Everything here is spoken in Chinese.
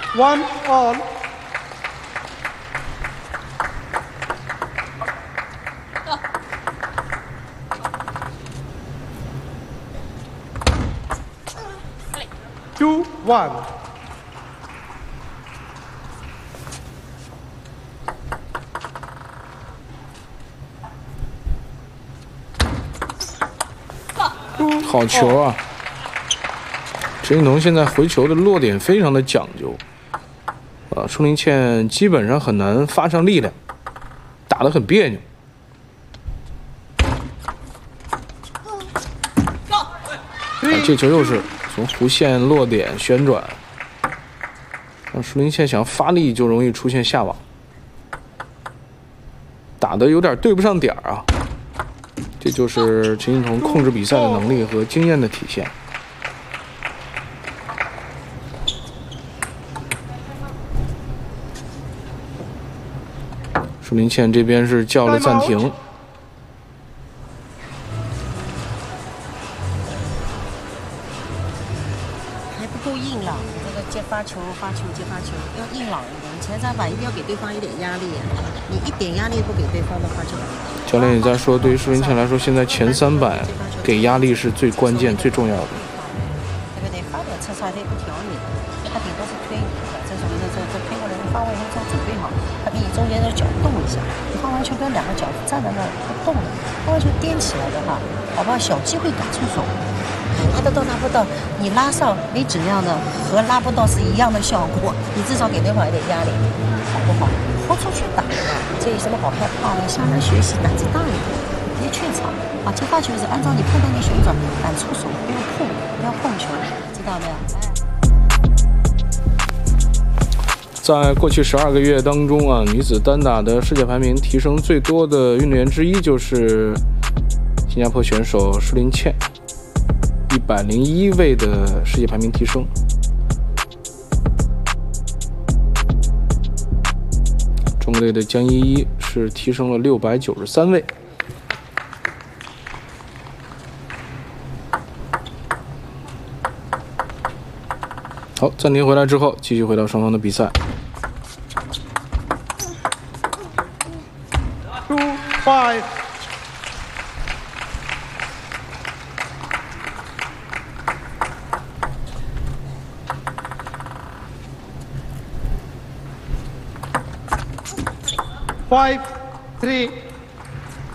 1 all. Two, 1. Two, 好球啊！陈一彤现在回球的落点非常的讲究，舒林茜基本上很难发上力量，打得很别扭。这球又是从弧线落点旋转，让舒林茜想发力就容易出现下网，打得有点对不上点啊。这就是陈一彤控制比赛的能力和经验的体现。舒林茜这边是叫了暂停。 还不够硬朗，这个接发球、接发球要硬朗一点。前三板一定要给对方一点压力，你一点压力不给对方的话就。 教练也在说，对于舒林茜来说，现在前三板给压力是最关键、最重要的。 对不对？发点侧杀他也不挑你，他顶多是推，这推过来，你发完以后之后准备好，他给你中间的脚动一下，你发完球不要两个脚站在那儿不动了，发完球颠起来的话，好不好？小机会打出手，拉得到拉不到，你拉上没质量的和拉不到是一样的效果，你至少给对方一点压力，好不好？豁出去打，这有什么好害怕的？向人学习，胆子大一点，别怯场啊！接发球是按照你碰到你旋转，敢出手，不要碰球，知道没有？ 在过去12个月当中啊，女子单打的世界排名提升最多的运动员之一就是新加坡选手舒林茜，101位的世界排名提升。中国队的江依依是提升了693位。好，暂停回来之后，继续回到双方的比赛。 2, 5. Five, 3.